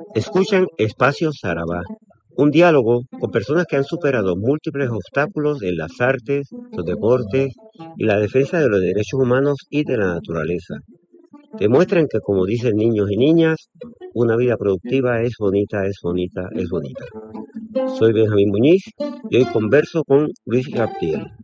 Escuchan Espacio Sarabá, un diálogo con personas que han superado múltiples obstáculos en las artes, los deportes y la defensa de los derechos humanos y de la naturaleza. Demuestran que, como dicen niños y niñas, una vida productiva es bonita, es bonita, es bonita. Soy Benjamín Muñiz y hoy converso con Luis Gaptiel.